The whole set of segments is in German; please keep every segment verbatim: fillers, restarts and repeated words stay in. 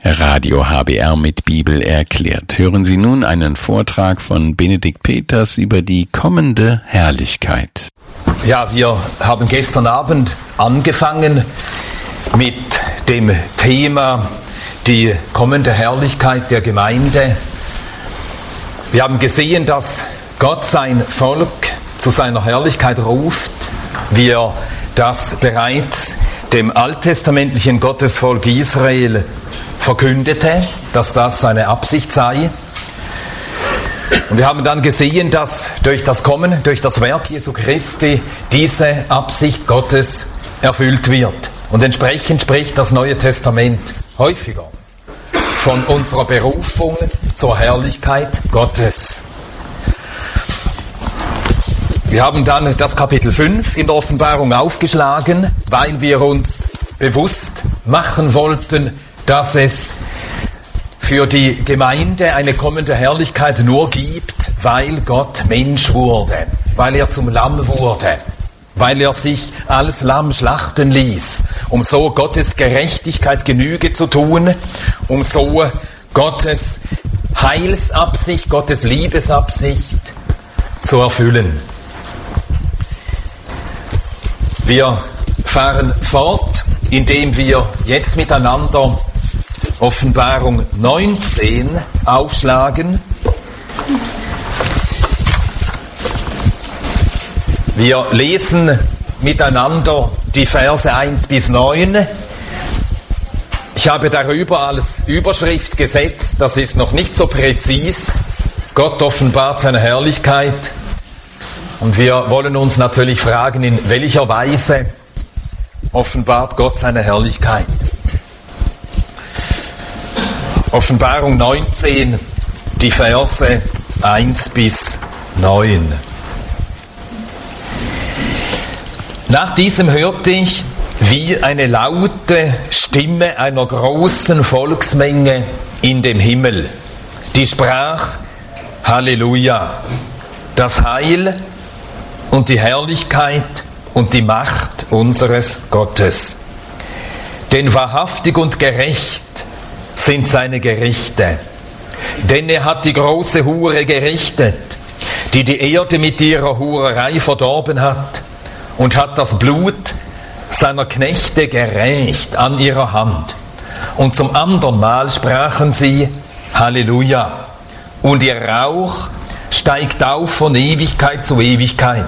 Radio H B R mit Bibel erklärt. Hören Sie nun einen Vortrag von Benedikt Peters über die kommende Herrlichkeit. Ja, wir haben gestern Abend angefangen mit dem Thema die kommende Herrlichkeit der Gemeinde. Wir haben gesehen, dass Gott sein Volk zu seiner Herrlichkeit ruft, wie er das bereits dem alttestamentlichen Gottesvolk Israel verkündete, dass das seine Absicht sei. Und wir haben dann gesehen, dass durch das Kommen, durch das Werk Jesu Christi diese Absicht Gottes erfüllt wird. Und entsprechend spricht das Neue Testament häufiger von unserer Berufung zur Herrlichkeit Gottes. Wir haben dann das Kapitel fünf in der Offenbarung aufgeschlagen, weil wir uns bewusst machen wollten, dass es für die Gemeinde eine kommende Herrlichkeit nur gibt, weil Gott Mensch wurde, weil er zum Lamm wurde, weil er sich als Lamm schlachten ließ, um so Gottes Gerechtigkeit Genüge zu tun, um so Gottes Heilsabsicht, Gottes Liebesabsicht zu erfüllen. Wir fahren fort, indem wir jetzt miteinander Offenbarung neunzehn aufschlagen. Wir lesen miteinander die Verse eins bis neun. Ich habe darüber als Überschrift gesetzt, das ist noch nicht so präzis, Gott offenbart seine Herrlichkeit. Und wir wollen uns natürlich fragen, in welcher Weise offenbart Gott seine Herrlichkeit. Offenbarung neunzehn, die Verse eins bis neun. Nach diesem hörte ich, wie eine laute Stimme einer großen Volksmenge in dem Himmel, die sprach: Halleluja! Das Heil und die Herrlichkeit und die Macht unseres Gottes. Denn wahrhaftig und gerecht sind seine Gerichte. Denn er hat die große Hure gerichtet, die die Erde mit ihrer Hurerei verdorben hat, und hat das Blut seiner Knechte gerächt an ihrer Hand. Und zum andern Mal sprachen sie: Halleluja! Und ihr Rauch steigt auf von Ewigkeit zu Ewigkeit.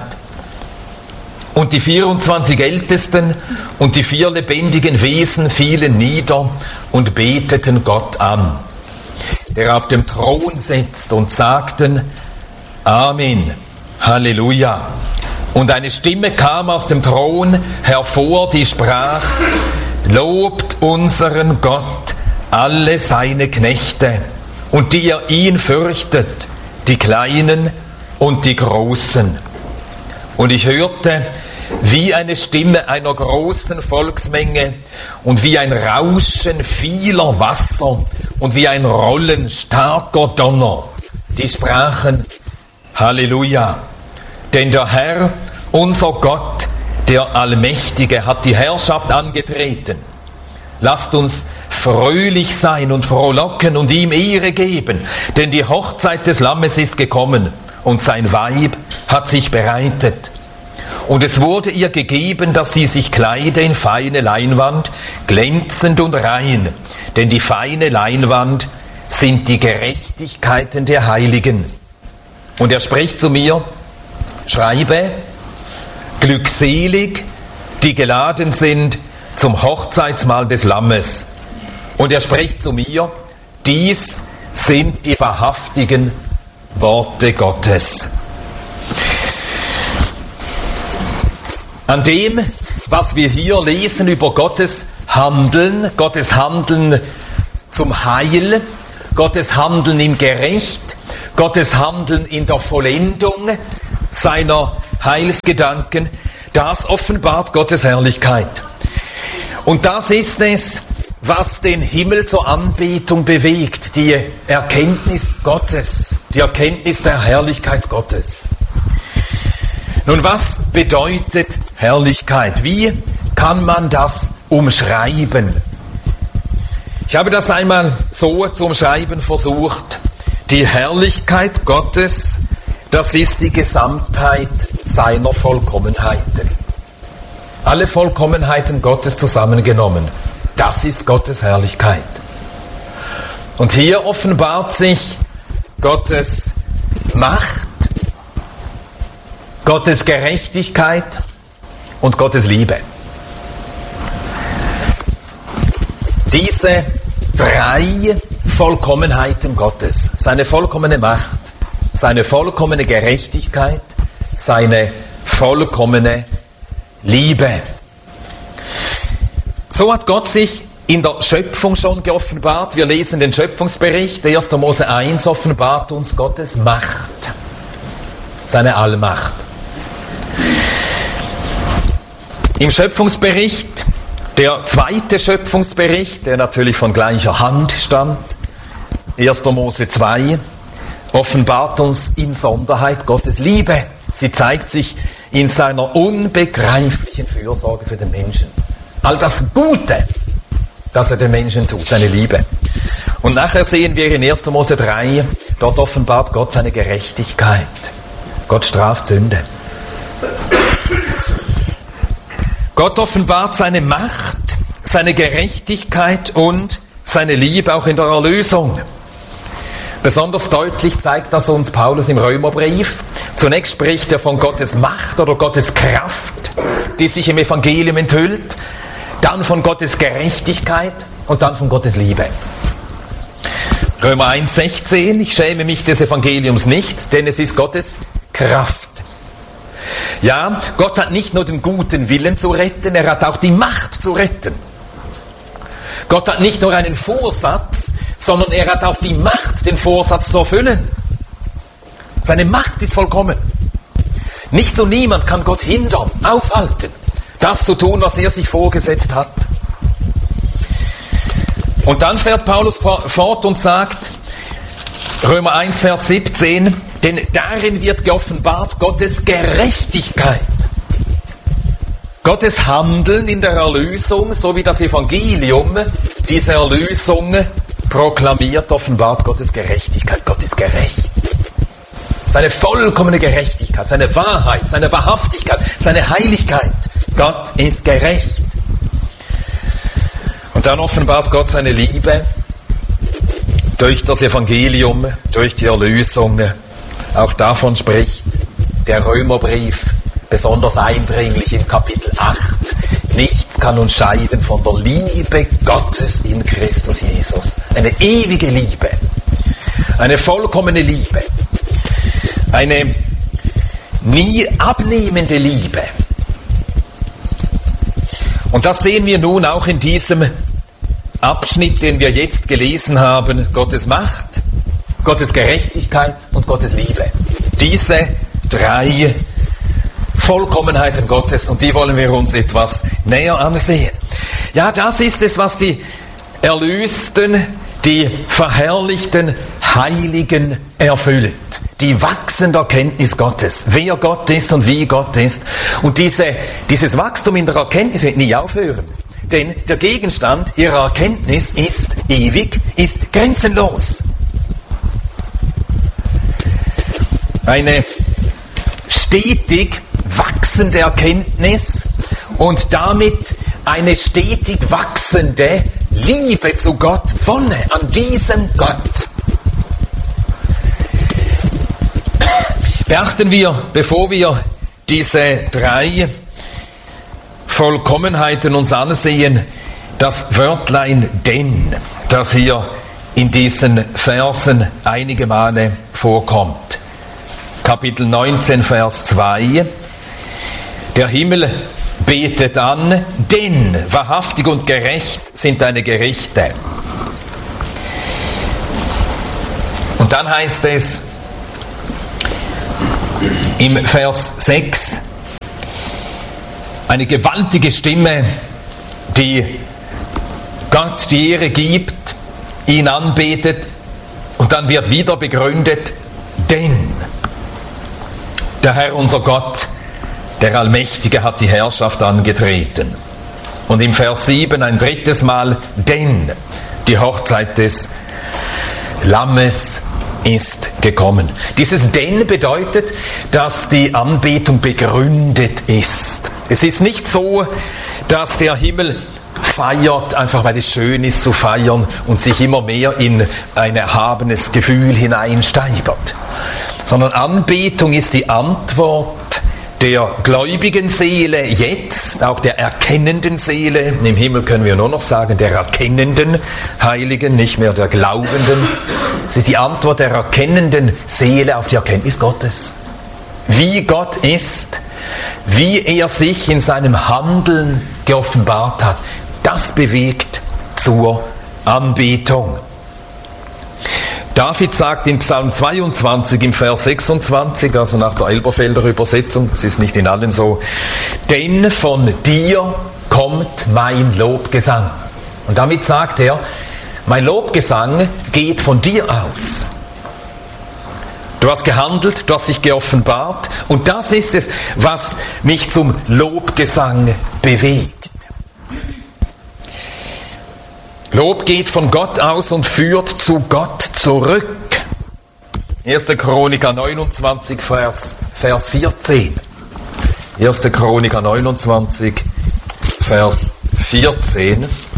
Und die vierundzwanzig Ältesten und die vier lebendigen Wesen fielen nieder und beteten Gott an, der auf dem Thron sitzt, und sagten: Amen, Halleluja. Und eine Stimme kam aus dem Thron hervor, die sprach: Lobt unseren Gott, alle seine Knechte, und die ihr ihn fürchtet, die Kleinen und die Großen. Und ich hörte wie eine Stimme einer großen Volksmenge und wie ein Rauschen vieler Wasser und wie ein Rollen starker Donner. Die sprachen: Halleluja! Denn der Herr, unser Gott, der Allmächtige, hat die Herrschaft angetreten. Lasst uns fröhlich sein und frohlocken und ihm Ehre geben, denn die Hochzeit des Lammes ist gekommen und sein Weib hat sich bereitet. Und es wurde ihr gegeben, dass sie sich kleide in feine Leinwand, glänzend und rein, denn die feine Leinwand sind die Gerechtigkeiten der Heiligen. Und er spricht zu mir: Schreibe, glückselig, die geladen sind zum Hochzeitsmahl des Lammes. Und er spricht zu mir: Dies sind die wahrhaftigen Worte Gottes. An dem, was wir hier lesen über Gottes Handeln, Gottes Handeln zum Heil, Gottes Handeln im Gericht, Gottes Handeln in der Vollendung seiner Heilsgedanken, das offenbart Gottes Herrlichkeit. Und das ist es, was den Himmel zur Anbetung bewegt, die Erkenntnis Gottes, die Erkenntnis der Herrlichkeit Gottes. Nun, was bedeutet Herrlichkeit? Wie kann man das umschreiben? Ich Ich habe das einmal so zu umschreiben versucht. Die Herrlichkeit Gottes, das ist die Gesamtheit seiner Vollkommenheiten. Alle Vollkommenheiten Gottes zusammengenommen. Das ist Gottes Herrlichkeit. Und hier offenbart sich Gottes Macht, Gottes Gerechtigkeit und Gottes Liebe. Diese drei Vollkommenheiten Gottes, seine vollkommene Macht, seine vollkommene Gerechtigkeit, seine vollkommene Liebe. So hat Gott sich in der Schöpfung schon geoffenbart. Wir lesen den Schöpfungsbericht. erster Mose eins offenbart uns Gottes Macht, seine Allmacht. Im Schöpfungsbericht, der zweite Schöpfungsbericht, der natürlich von gleicher Hand stammt, erster Mose zwei, offenbart uns in Sonderheit Gottes Liebe. Sie zeigt sich in seiner unbegreiflichen Fürsorge für den Menschen. All das Gute, das er den Menschen tut, seine Liebe. Und nachher sehen wir in erster Mose drei, dort offenbart Gott seine Gerechtigkeit. Gott straft Sünde. Gott offenbart seine Macht, seine Gerechtigkeit und seine Liebe auch in der Erlösung. Besonders deutlich zeigt das uns Paulus im Römerbrief. Zunächst spricht er von Gottes Macht oder Gottes Kraft, die sich im Evangelium enthüllt, dann von Gottes Gerechtigkeit und dann von Gottes Liebe. Römer eins sechzehn, ich schäme mich des Evangeliums nicht, denn es ist Gottes Kraft. Ja, Gott hat nicht nur den guten Willen zu retten, er hat auch die Macht zu retten. Gott hat nicht nur einen Vorsatz, sondern er hat auch die Macht, den Vorsatz zu erfüllen. Seine Macht ist vollkommen. Nichts und niemand kann Gott hindern, aufhalten, das zu tun, was er sich vorgesetzt hat. Und dann fährt Paulus fort und sagt, Römer eins, Vers siebzehn, denn darin wird geoffenbart Gottes Gerechtigkeit. Gottes Handeln in der Erlösung, so wie das Evangelium diese Erlösung proklamiert, offenbart Gottes Gerechtigkeit. Gott ist gerecht. Seine vollkommene Gerechtigkeit, seine Wahrheit, seine Wahrhaftigkeit, seine Heiligkeit. Gott ist gerecht. Und dann offenbart Gott seine Liebe durch das Evangelium, durch die Erlösung. Auch davon spricht der Römerbrief besonders eindringlich in Kapitel acht. Nichts kann uns scheiden von der Liebe Gottes in Christus Jesus. Eine ewige Liebe, eine vollkommene Liebe, eine nie abnehmende Liebe. Und das sehen wir nun auch in diesem Abschnitt, den wir jetzt gelesen haben, Gottes Macht, Gottes Gerechtigkeit und Gottes Liebe. Diese drei Vollkommenheiten Gottes, und die wollen wir uns etwas näher ansehen. Ja, das ist es, was die Erlösten, die verherrlichten Heiligen erfüllt. Die wachsende Erkenntnis Gottes, wer Gott ist und wie Gott ist. Und diese, dieses Wachstum in der Erkenntnis wird nie aufhören. Denn der Gegenstand ihrer Erkenntnis ist ewig, ist grenzenlos. Eine stetig wachsende Erkenntnis und damit eine stetig wachsende Liebe zu Gott, Wonne an diesem Gott. Beachten wir, bevor wir diese drei Vollkommenheiten uns ansehen, das Wörtlein denn, das hier in diesen Versen einige Male vorkommt. Kapitel neunzehn, Vers zwei. Der Himmel betet an, denn wahrhaftig und gerecht sind deine Gerichte. Und dann heißt es im Vers sechs, eine gewaltige Stimme, die Gott die Ehre gibt, ihn anbetet, und dann wird wieder begründet, denn der Herr unser Gott, der Allmächtige, hat die Herrschaft angetreten. Und im Vers sieben ein drittes Mal, denn die Hochzeit des Lammes ist gekommen. Dieses denn bedeutet, dass die Anbetung begründet ist. Es ist nicht so, dass der Himmel feiert, einfach weil es schön ist zu feiern und sich immer mehr in ein erhabenes Gefühl hineinsteigert. Sondern Anbetung ist die Antwort der gläubigen Seele jetzt, auch der erkennenden Seele. Im Himmel können wir nur noch sagen, der erkennenden Heiligen, nicht mehr der Glaubenden. Es ist die Antwort der erkennenden Seele auf die Erkenntnis Gottes. Wie Gott ist, wie er sich in seinem Handeln geoffenbart hat, das bewegt zur Anbetung. David sagt in Psalm zweiundzwanzig im Vers sechsundzwanzig, also nach der Elberfelder Übersetzung, es ist nicht in allen so, denn von dir kommt mein Lobgesang. Und damit sagt er, mein Lobgesang geht von dir aus. Du hast gehandelt, du hast dich geoffenbart und das ist es, was mich zum Lobgesang bewegt. Lob geht von Gott aus und führt zu Gott zurück. erster Chroniker neunundzwanzig, Vers, Vers vierzehn. erster Chroniker neunundzwanzig, Vers vierzehn.